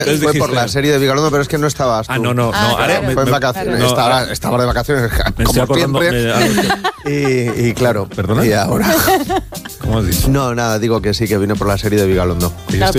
Fue por la serie de Vigalondo, pero es que no estabas tú. No. claro. Fue en vacaciones. Claro. Estaba de vacaciones, Me estoy como acordando siempre. Y claro. ¿Perdona? Y ahora. ¿Cómo has dicho? No, nada, digo que sí, que vine por la serie de Vigalondo. Yo estoy